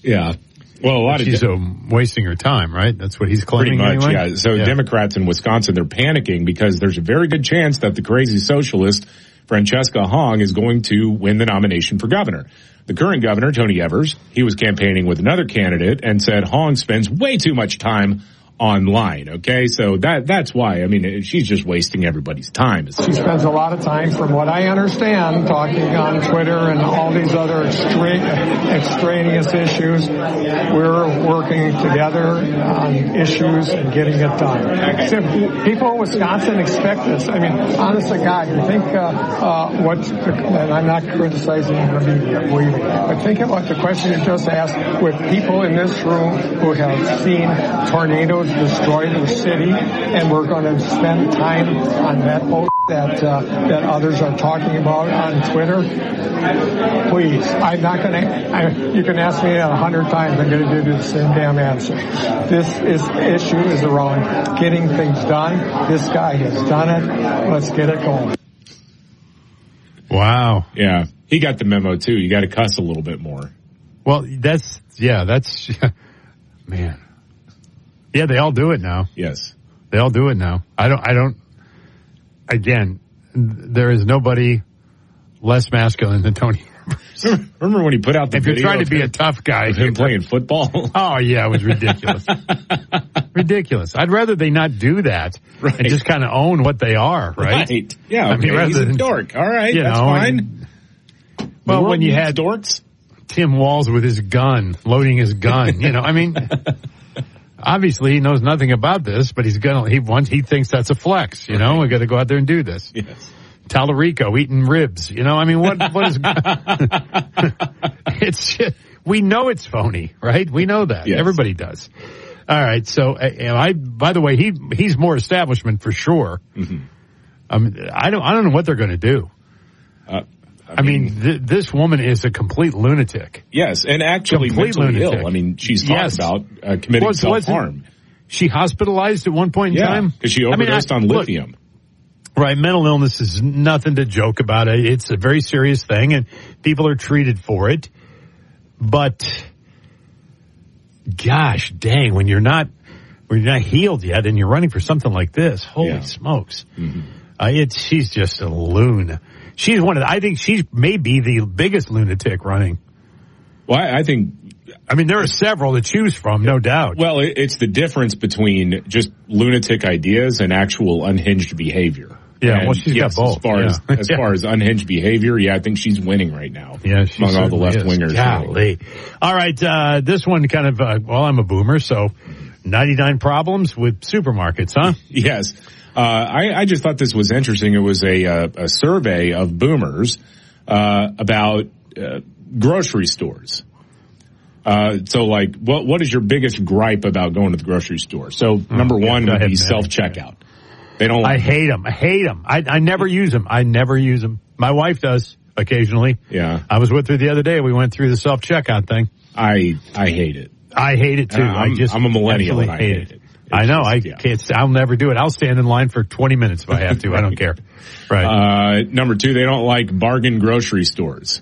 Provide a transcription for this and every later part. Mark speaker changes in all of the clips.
Speaker 1: Yeah. Well, a lot of
Speaker 2: she's wasting her time, right? That's what he's claiming.
Speaker 1: Pretty much,
Speaker 2: anyway?
Speaker 1: yeah. So Democrats in Wisconsin, they're panicking because there's a very good chance that the crazy socialist Francesca Hong is going to win the nomination for governor. The current governor, Tony Evers, he was campaigning with another candidate and said Hong spends way too much time online. Okay, so that's why. I mean, she's just wasting everybody's time.
Speaker 3: She spends a lot of time, from what I understand, talking on Twitter and all these other extraneous issues. We're working together on issues and getting it done. So people in Wisconsin expect this. I mean, honest to God, you think and I'm not criticizing the media, believe me, but think about the question you just asked with people in this room who have seen tornadoes destroy their city, and we're going to spend time on that that others are talking about on Twitter. Please, I'm not going to. You can ask me 100 times. I'm going to give you the same damn answer. This issue is around getting things done. This guy has done it. Let's get it going.
Speaker 2: Wow.
Speaker 1: Yeah, he got the memo too. You got to cuss a little bit more.
Speaker 2: Well, that's man. Yeah, they all do it now.
Speaker 1: Yes.
Speaker 2: They all do it now. I don't, again, there is nobody less masculine than Tony.
Speaker 1: Remember when he put out the
Speaker 2: video? If you're trying to be a tough guy.
Speaker 1: Of him playing football?
Speaker 2: Oh, yeah, it was ridiculous. Ridiculous. I'd rather they not do that and just kind of own what they are, right?
Speaker 1: Right. Yeah, okay. I mean, he's a dork. All right, that's fine.
Speaker 2: Well, when you had
Speaker 1: dorks?
Speaker 2: Tim Walz with his gun, loading his gun, I mean... Obviously, he knows nothing about this, but he thinks that's a flex, we got to go out there and do this.
Speaker 1: Yes.
Speaker 2: Tallarico eating ribs, I mean, what is, it's just, we know it's phony, right? We know that. Yes. Everybody does. All right. So, by the way, he's more establishment for sure. Mm-hmm. I don't know what they're going to do. I mean, this woman is a complete lunatic.
Speaker 1: Yes, and actually mentally ill. I mean, she's talked about committing self-harm.
Speaker 2: She hospitalized at one point in time?
Speaker 1: because she overdosed on lithium.
Speaker 2: Right, mental illness is nothing to joke about. It's a very serious thing, and people are treated for it. But, gosh dang, when you're not healed yet and you're running for something like this, holy smokes. Mm-hmm. She's just a loon. She's I think she may be the biggest lunatic running.
Speaker 1: Well, I think...
Speaker 2: I mean, there are several to choose from, no doubt.
Speaker 1: Well, it's the difference between just lunatic ideas and actual unhinged behavior.
Speaker 2: Yeah, and well, she's got both.
Speaker 1: As far as unhinged behavior, I think she's winning right now.
Speaker 2: Yeah,
Speaker 1: among all the left-wingers.
Speaker 2: Golly. All right, this one kind of, I'm a boomer, so 99 problems with supermarkets, huh?
Speaker 1: Yes. I just thought this was interesting. It was a survey of boomers about grocery stores. So like, what is your biggest gripe about going to the grocery store? So number one would be self-checkout. They don't.
Speaker 2: I hate them. I never use them. My wife does occasionally.
Speaker 1: Yeah.
Speaker 2: I was with her the other day. We went through the self-checkout thing.
Speaker 1: I hate it.
Speaker 2: I hate it too.
Speaker 1: I'm a millennial and I hate it.
Speaker 2: I know. Can't. I'll never do it. I'll stand in line for 20 minutes if I have to. Right. I don't care. Right.
Speaker 1: Number two, they don't like bargain grocery stores.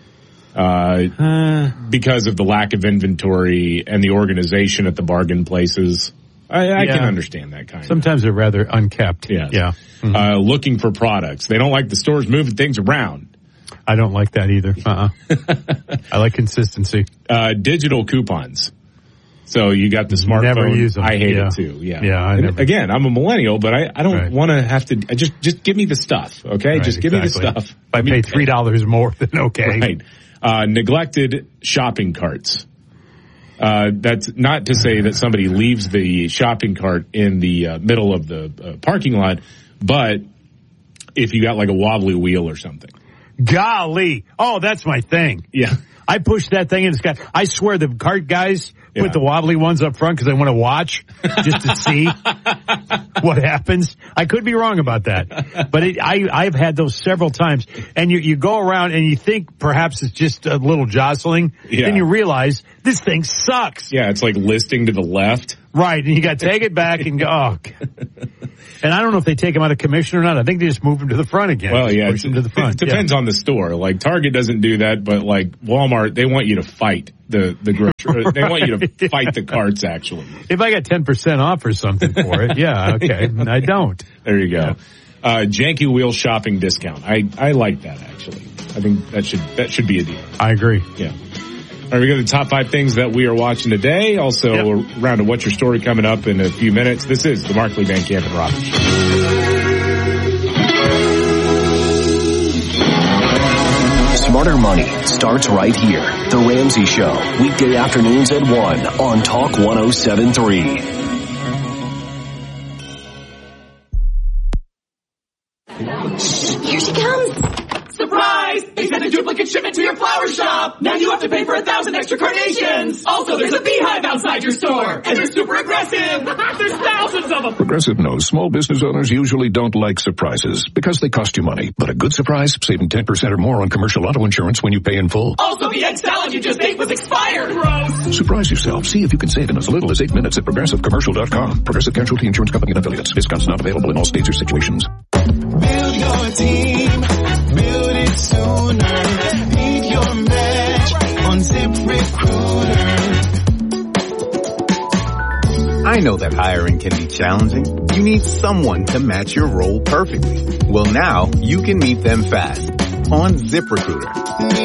Speaker 1: Because of the lack of inventory and the organization at the bargain places. I can understand that kind of.
Speaker 2: Sometimes they're rather unkept.
Speaker 1: Yes.
Speaker 2: Yeah. Mm-hmm.
Speaker 1: Looking for products. They don't like the stores moving things around.
Speaker 2: I don't like that either. I like consistency.
Speaker 1: Digital coupons. So you got the smartphone.
Speaker 2: Never use them.
Speaker 1: I hate it too. Yeah.
Speaker 2: Yeah.
Speaker 1: Again, I'm a millennial, but I don't want to have to. Just give me the stuff. Okay.
Speaker 2: Right,
Speaker 1: just give me the stuff.
Speaker 2: If I pay $3 more, then okay.
Speaker 1: Right. Neglected shopping carts. That's not to say that somebody leaves the shopping cart in the middle of the parking lot, but if you got like a wobbly wheel or something.
Speaker 2: Golly. Oh, that's my thing.
Speaker 1: Yeah.
Speaker 2: I push that thing in the sky. I swear the cart guys put the wobbly ones up front because they want to watch just to see what happens. I could be wrong about that, but I've had those several times. And you go around and you think perhaps it's just a little jostling. Yeah. Then you realize this thing sucks.
Speaker 1: Yeah, it's like listing to the left.
Speaker 2: Right, and you got to take it back and go, oh. And I don't know if they take him out of commission or not. I think they just move him to the front again.
Speaker 1: Well, yeah.
Speaker 2: Push him to the front.
Speaker 1: It depends on the store. Like Target doesn't do that, but like Walmart, they want you to fight the grocery. They want you to fight the carts, actually.
Speaker 2: If I got 10% off or something for it, yeah, okay. I don't.
Speaker 1: There you go. Janky Wheel shopping discount. I like that, actually. I think that should be a deal.
Speaker 2: I agree.
Speaker 1: Yeah. All right, we got the top 5 things that we are watching today. Also, a round of What's Your Story coming up in a few minutes. This is the Markley, Van Camp, and Robbins Show.
Speaker 4: Smarter Money starts right here. The Ramsey Show, weekday afternoons at 1 on Talk 107.3.
Speaker 5: Here she comes.
Speaker 6: Surprise! They sent a duplicate shipment to your flower shop. Now you have to pay for 1,000 extra carnations. Also, there's a beehive outside your store. And they're super aggressive. There's thousands of them.
Speaker 7: Progressive knows small business owners usually don't like surprises because they cost you money. But a good surprise, saving 10% or more on commercial auto insurance when you pay in full.
Speaker 6: Also, the egg salad you just ate was expired. Gross.
Speaker 7: Surprise yourself. See if you can save in as little as 8 minutes at progressivecommercial.com. Progressive Casualty Insurance Company and affiliates. Discounts not available in all states or situations.
Speaker 8: Build your team. Build it sooner. Need your match on ZipRecruiter.
Speaker 9: I know that hiring can be challenging. You need someone to match your role perfectly. Well, now you can meet them fast on ZipRecruiter.